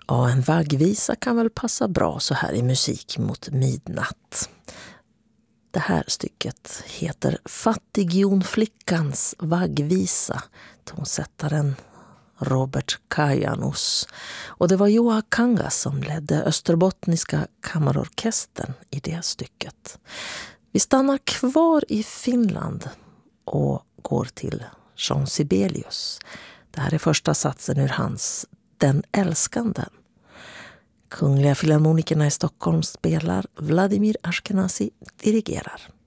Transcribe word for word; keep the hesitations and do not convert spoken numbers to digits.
Ja, en vaggvisa kan väl passa bra så här i musik mot midnatt. Det här stycket heter Fattighjonflickans vaggvisa, tonsättaren Robert Kajanus. Och det var Juha Kangas som ledde Österbottniska kammarorkestern i det stycket. Vi stannar kvar i Finland och går till Jean Sibelius. Det här är första satsen ur hans Den älskanden. Kungliga Filharmonikerna i Stockholm spelar, Vladimir Ashkenazy dirigerar.